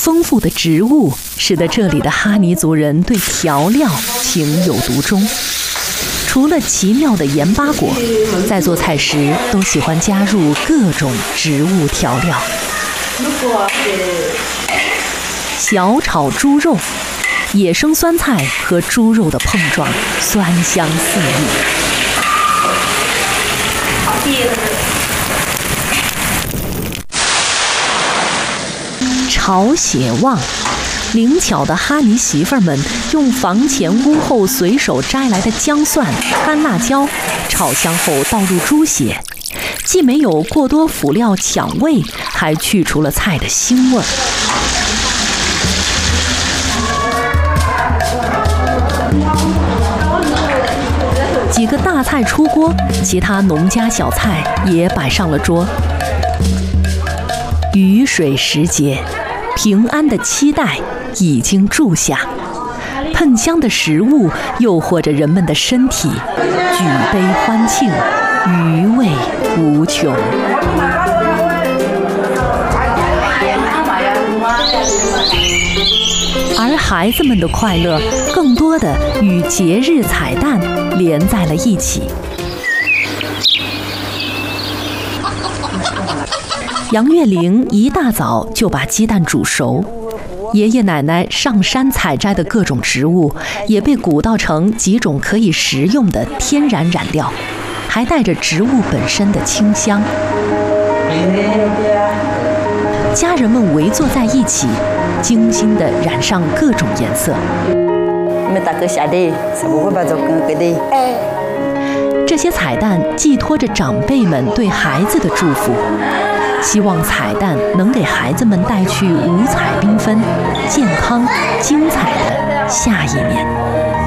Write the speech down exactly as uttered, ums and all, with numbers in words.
丰富的植物使得这里的哈尼族人对调料情有独钟。除了奇妙的盐巴果，在做菜时都喜欢加入各种植物调料。小炒猪肉，野生酸菜和猪肉的碰撞，酸香四溢。炒血旺，灵巧的哈尼媳妇儿们用房前屋后随手摘来的姜蒜、干辣椒炒香后倒入猪血，既没有过多辅料抢味，还去除了菜的腥味儿。几个大菜出锅，其他农家小菜也摆上了桌。雨水时节，平安的期待已经住下，喷香的食物诱惑着人们的身体，举杯欢庆，余味无穷。而孩子们的快乐，更多的与节日彩蛋连在了一起。杨月玲一大早就把鸡蛋煮熟，爷爷奶奶上山采摘的各种植物也被鼓捣成几种可以食用的天然染料，还带着植物本身的清香。家人们围坐在一起，精心地染上各种颜色。这些彩蛋寄托着长辈们对孩子的祝福，希望彩蛋能给孩子们带去五彩缤纷、健康、精彩的下一年。